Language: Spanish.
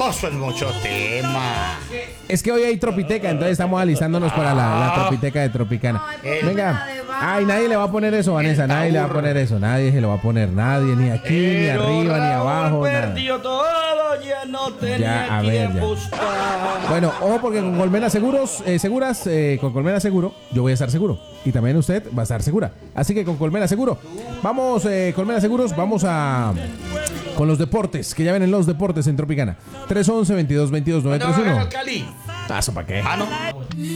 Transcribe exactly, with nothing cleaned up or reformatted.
Eso es mucho tema. Es que hoy hay Tropiteca, entonces estamos alistándonos para la, la Tropiteca de Tropicana. Venga. Ay, nadie le va a poner eso, Vanessa. Nadie le va a poner eso. Nadie se lo va a poner. Nadie, ni aquí, ni arriba, ni abajo. Perdió todo, ya no tenía Ya, a ver, ya. Bueno, ojo porque con Colmena Seguros, eh, seguras, eh, con Colmena Seguro, yo voy a estar seguro. Y también usted va a estar segura. Así que con Colmena Seguro, vamos, eh, Colmena Seguros, vamos a... con los deportes, que ya ven en los deportes en Tropicana. tres once, veintidós veintidós, nueve tres uno. Cali. ¿Eso para qué? Ah, no.